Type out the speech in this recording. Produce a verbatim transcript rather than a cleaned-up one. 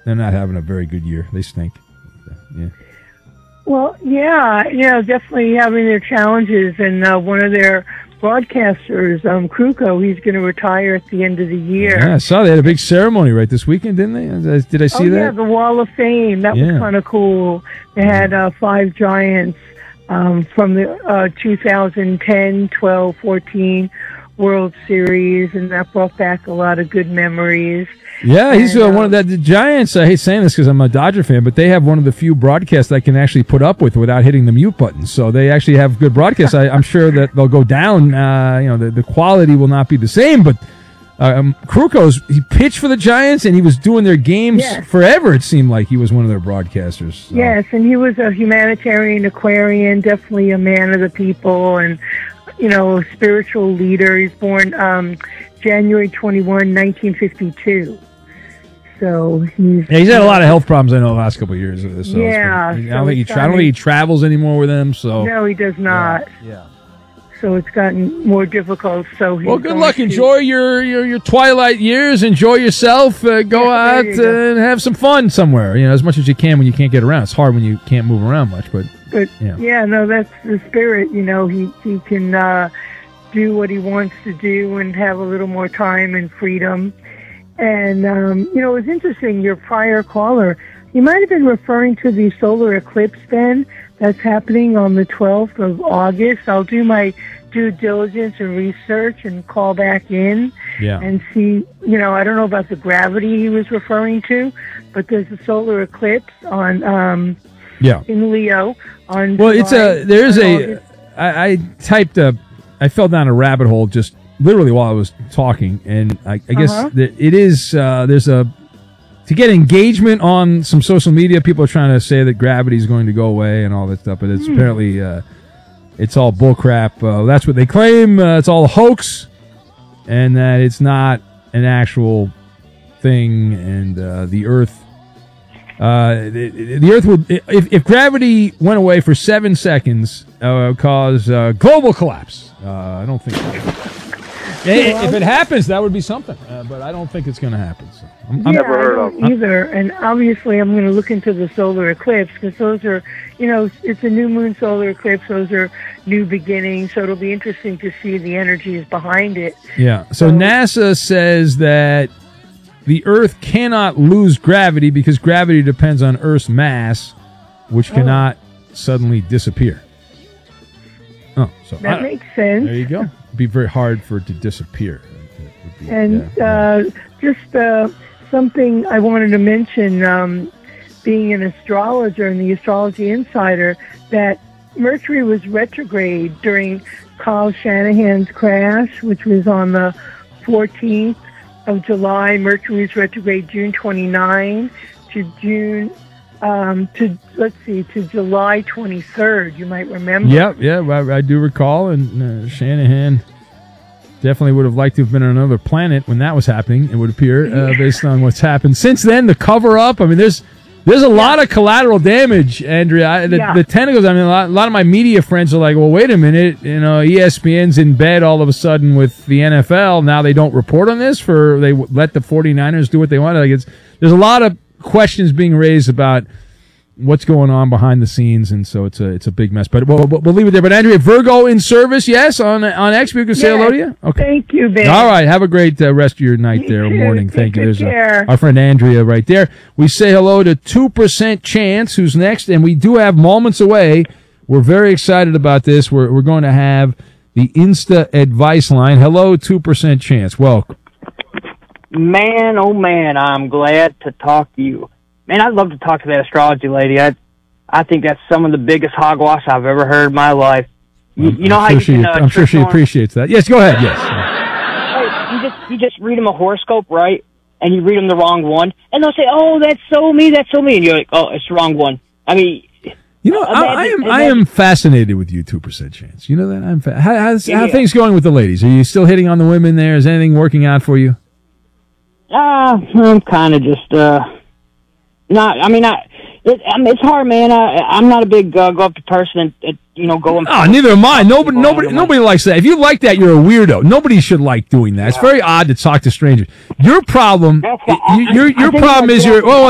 they're not having a very good year. They stink. Yeah. Well, yeah, yeah, definitely having their challenges, and uh, one of their broadcasters, um, Kruko, he's going to retire at the end of the year. Yeah, I saw they had a big ceremony right this weekend, didn't they? Did I see oh, that? Yeah, the Wall of Fame. That yeah. was kind of cool. They had uh, five giants um, from the uh, two thousand ten, twelve, fourteen World Series, and that brought back a lot of good memories. Yeah, he's and, uh, um, one of the, the Giants. I hate saying this because I'm a Dodger fan, but they have one of the few broadcasts I can actually put up with without hitting the mute button. So they actually have good broadcasts. I, I'm sure that they'll go down. Uh, you know, the, the quality will not be the same, but um, Kruko's, he pitched for the Giants, and he was doing their games yes. forever. It seemed like he was one of their broadcasters. So. Yes, and he was a humanitarian Aquarian, definitely a man of the people, and you know, a spiritual leader. He's born um, January twenty-first, nineteen fifty-two. So he's yeah, he's had a lot of health problems, I know, the last couple of years. Of this, so yeah. I, don't so think he tra- I don't think he travels anymore with them. So no, he does not. Yeah. yeah. So it's gotten more difficult. So he's well, good luck. To... Enjoy your, your, your twilight years. Enjoy yourself. Uh, go yeah, out go. and have some fun somewhere. You know, as much as you can when you can't get around. It's hard when you can't move around much, but but yeah, yeah no, that's the spirit. You know, he he can uh, do what he wants to do and have a little more time and freedom. And, um, you know, it was interesting, your prior caller, you might have been referring to the solar eclipse then that's happening on the twelfth of August. I'll do my due diligence and research and call back in yeah. and see, you know, I don't know about the gravity he was referring to, but there's a solar eclipse on, um, yeah. in Leo on Well, July, it's a, there's a, August. I, I typed a, I fell down a rabbit hole just literally while I was talking, and I, I guess uh-huh. that it is, uh, there's a, to get engagement on some social media, people are trying to say that gravity is going to go away and all that stuff, but it's hmm. apparently, uh, it's all bullcrap. Uh, that's what they claim. Uh, it's all a hoax, and that it's not an actual thing, and uh, the Earth, uh, the, the Earth would, if, if gravity went away for seven seconds, uh, it would cause uh, global collapse. Uh, I don't think if it happens, that would be something, uh, but I don't think it's going to happen. So I'm, I'm yeah, never heard I of don't either. And obviously, I'm going to look into the solar eclipse because those are, you know, it's a new moon solar eclipse. Those are new beginnings. So it'll be interesting to see the energies behind it. Yeah. So, so NASA says that the Earth cannot lose gravity because gravity depends on Earth's mass, which cannot oh. suddenly disappear. Oh, so that I, makes sense. There you go. It'd be very hard for it to disappear. It be, and yeah, uh, just uh, something I wanted to mention, um, being an astrologer and the Astrology Insider, that Mercury was retrograde during Kyle Shanahan's crash, which was on the fourteenth of July. Mercury was retrograde June twenty-ninth to June Um, to let's see, to July twenty-third. You might remember. Yep, yeah, I, I do recall. And uh, Shanahan definitely would have liked to have been on another planet when that was happening. It would appear, uh, based on what's happened since then. The cover up. I mean, there's there's a yeah. lot of collateral damage, Andrea. I, the, yeah. the tentacles. I mean, a lot, a lot of my media friends are like, "Well, wait a minute. You know, E S P N's in bed all of a sudden with the N F L. Now they don't report on this. For they let the 49ers do what they want." Like, it's there's a lot of questions being raised about what's going on behind the scenes, and so it's a it's a big mess. But we'll, we'll leave it there. But Andrea, Virgo in service, yes, on on X. We can say yes. hello to you. Okay. Thank you, Ben. All right. Have a great uh, rest of your night You there, too. morning. Thank Take you. There's care. A, our friend Andrea right there. We say hello to two percent Chance, who's next, and we do have moments away. We're very excited about this. We're we're going to have the Insta advice line. Hello, two percent Chance. Welcome. Man, oh man, I'm glad to talk to you. Man, I'd love to talk to that astrology lady. I, I think that's some of the biggest hogwash I've ever heard in my life. You, you know I'm how sure you she, can, uh, I'm sure she on, appreciates that. Yes, go ahead. Yes. Hey, you just you just read them a horoscope, right? And you read them the wrong one, and they'll say, "Oh, that's so me, that's so me," and you're like, "Oh, it's the wrong one." I mean, you know, imagine, I, I am imagine, I am fascinated with you, two percent Chance. You know that I'm. Fa- how, how's, yeah, how yeah. things going with the ladies? Are you still hitting on the women there? Is anything working out for you? Ah, uh, I'm kind of just uh, not. I mean, I. It, I mean, it's hard, man. I, I'm not a big uh, go up to person and, and you know go. Oh, neither am I. Nobody, nobody, nobody likes that. If you like that, you're a weirdo. Nobody should like doing that. It's very odd to talk to strangers. Your problem, That's, your your, your problem is your. Well,